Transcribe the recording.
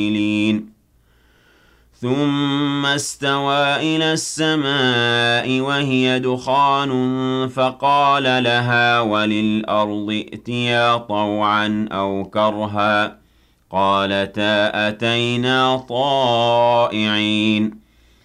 ثم استوى إلى السماء وهي دخان فقال لها وللأرض ائتيا طوعا أو كرها قالتا أتينا طائعين